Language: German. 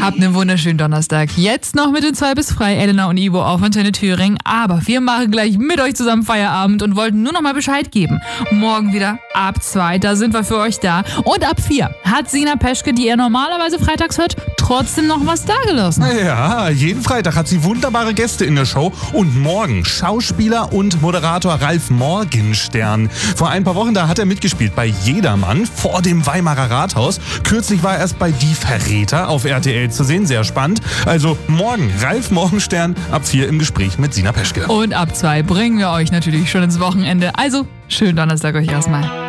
Habt einen wunderschönen Donnerstag. Jetzt noch mit den 2 bis frei, Elena und Ivo auf Antenne Thüringen. Aber wir machen gleich mit euch zusammen Feierabend und wollten nur noch mal Bescheid geben. Morgen wieder ab 2, da sind wir für euch da. Und ab 4 hat Sina Peschke, die ihr normalerweise freitags hört, trotzdem noch was dagelassen. Ja, jeden Freitag hat sie wunderbare Gäste in der Show. Und morgen Schauspieler und Moderator Ralf Morgenstern. Vor ein paar Wochen, da hat er mitgespielt bei Jedermann vor dem Weimarer Rathaus. Kürzlich war er erst bei Die Verräter auf RTL zu sehen. Sehr spannend. Also morgen Ralf Morgenstern ab 4 im Gespräch mit Sina Peschke. Und ab 2 bringen wir euch natürlich schon ins Wochenende. Also schönen Donnerstag euch erstmal.